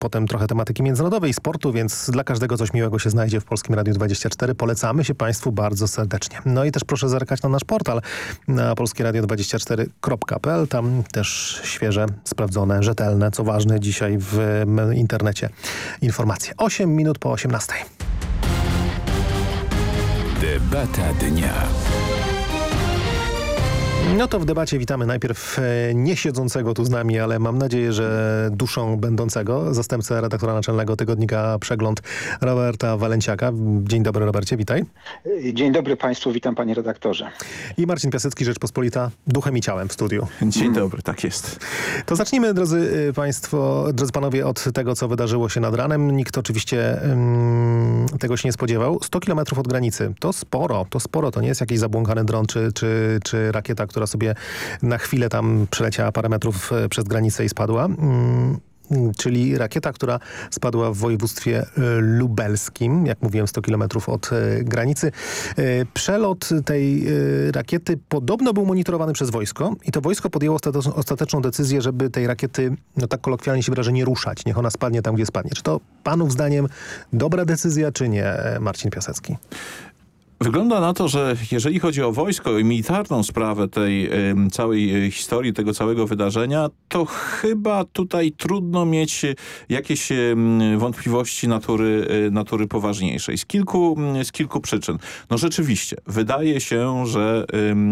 potem trochę tematyki międzynarodowej, sportu, więc dla każdego coś miłego się znajdzie w Polskim Radiu 24. Polecamy się Państwu bardzo serdecznie. No i też proszę zerkać na nasz portal na polskieradio24.pl. Tam też świeże, sprawdzone, rzetelne, co ważne dzisiaj w internecie informacje. 8 minut po 18. Debata dnia. No to w debacie witamy najpierw nie siedzącego tu z nami, ale mam nadzieję, że duszą będącego, zastępcę redaktora naczelnego tygodnika Przegląd Roberta Walenciaka. Dzień dobry, Robercie, witaj. Dzień dobry Państwu, witam panie redaktorze. I Marcin Piasecki, Rzeczpospolita, duchem i ciałem w studiu. Dzień dobry, tak jest. To zacznijmy, drodzy Państwo, drodzy panowie, od tego, co wydarzyło się nad ranem. Nikt oczywiście tego się nie spodziewał. 100 kilometrów od granicy. To sporo. To nie jest jakiś zabłąkany dron czy rakieta, która sobie na chwilę tam przeleciała parę metrów przez granicę i spadła. Czyli rakieta, która spadła w województwie lubelskim, jak mówiłem, 100 kilometrów od granicy. Przelot tej rakiety podobno był monitorowany przez wojsko i to wojsko podjęło ostateczną decyzję, żeby tej rakiety, no tak kolokwialnie się wyrażę, nie ruszać. Niech ona spadnie tam, gdzie spadnie. Czy to panów zdaniem dobra decyzja, czy nie, Marcin Piasecki? Wygląda na to, że jeżeli chodzi o wojsko i militarną sprawę tej całej historii, tego całego wydarzenia, to chyba tutaj trudno mieć jakieś wątpliwości natury poważniejszej. Z kilku przyczyn. No rzeczywiście, wydaje się, że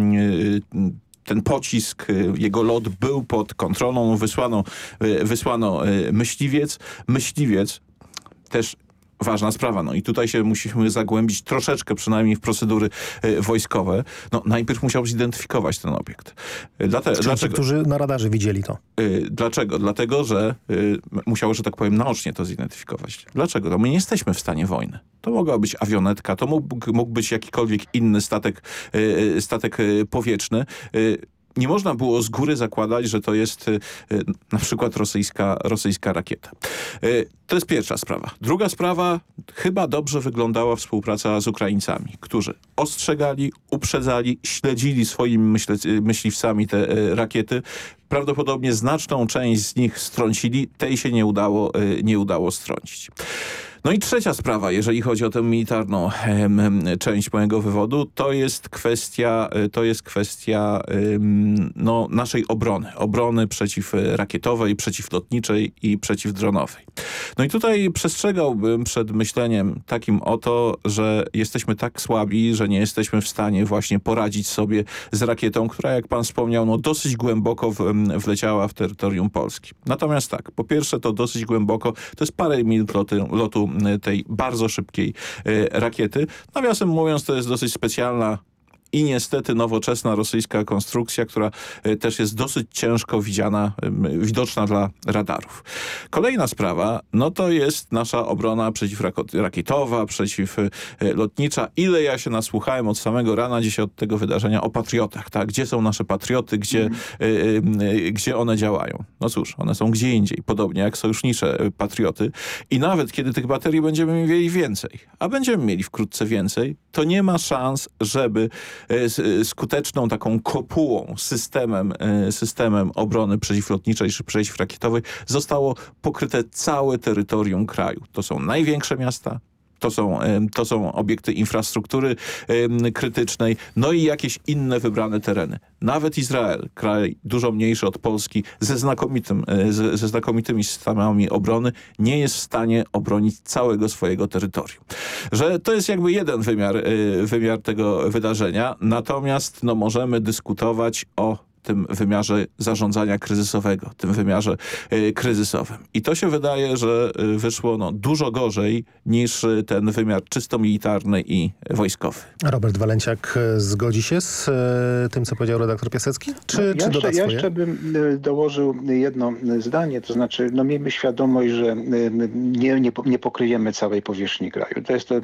ten pocisk, jego lot był pod kontrolą, wysłano myśliwiec. Myśliwiec też ważna sprawa. No i tutaj się musimy zagłębić troszeczkę przynajmniej w procedury wojskowe. No najpierw musiał zidentyfikować ten obiekt. Dlaczego? Ci, którzy na radarze widzieli to. Dlaczego? Dlatego, że musiało, że tak powiem, naocznie to zidentyfikować. Dlaczego? No my nie jesteśmy w stanie wojny. To mogła być awionetka, to mógł być jakikolwiek inny statek powietrzny. Nie można było z góry zakładać, że to jest na przykład rosyjska rakieta. To jest pierwsza sprawa. Druga sprawa, chyba dobrze wyglądała współpraca z Ukraińcami, którzy ostrzegali, uprzedzali, śledzili swoimi myśliwcami te rakiety. Prawdopodobnie znaczną część z nich strącili, tej się nie udało strącić. No i trzecia sprawa, jeżeli chodzi o tę militarną część mojego wywodu, to jest kwestia naszej obrony przeciwrakietowej, przeciwlotniczej i przeciwdronowej. No i tutaj przestrzegałbym przed myśleniem takim oto, że jesteśmy tak słabi, że nie jesteśmy w stanie właśnie poradzić sobie z rakietą, która, jak pan wspomniał, no dosyć głęboko wleciała w terytorium Polski. Natomiast tak, po pierwsze to dosyć głęboko, to jest parę minut lotu tej bardzo szybkiej rakiety. Nawiasem mówiąc, to jest dosyć specjalna i niestety nowoczesna rosyjska konstrukcja, która też jest dosyć ciężko widoczna dla radarów. Kolejna sprawa, no to jest nasza obrona przeciwrakietowa, przeciwlotnicza. Ile ja się nasłuchałem od samego rana dzisiaj od tego wydarzenia o patriotach, tak? Gdzie są nasze patrioty, gdzie one działają? No cóż, one są gdzie indziej, podobnie jak sojusznicze patrioty. I nawet kiedy tych baterii będziemy mieli więcej, a będziemy mieli wkrótce więcej, to nie ma szans, żeby skuteczną taką kopułą, systemem obrony przeciwlotniczej czy przeciwrakietowej zostało pokryte całe terytorium kraju. To są największe miasta, to są obiekty infrastruktury krytycznej, no i jakieś inne wybrane tereny. Nawet Izrael, kraj dużo mniejszy od Polski, ze znakomitymi systemami obrony, nie jest w stanie obronić całego swojego terytorium. Że to jest jakby jeden wymiar tego wydarzenia, natomiast no, możemy dyskutować o tym wymiarze zarządzania kryzysowego, tym wymiarze kryzysowym. I to się wydaje, że wyszło dużo gorzej niż ten wymiar czysto militarny i wojskowy. Robert Walenciak zgodzi się z tym, co powiedział redaktor Piasecki? Czy doda swoje? Jeszcze bym dołożył jedno zdanie, to znaczy miejmy świadomość, że nie pokryjemy całej powierzchni kraju. To jest to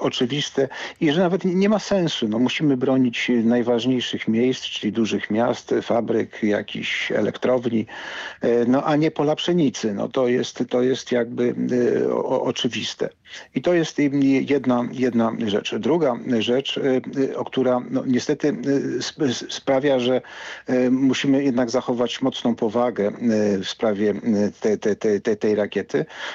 oczywiste i że nawet nie ma sensu. Musimy bronić najważniejszych miejsc, czyli dużych miast, fabryk, jakichś elektrowni, no a nie pola pszenicy. No to jest jakby oczywiste. I to jest jedna rzecz. Druga rzecz, która no, niestety sprawia, że musimy jednak zachować mocną powagę w sprawie tej rakiety,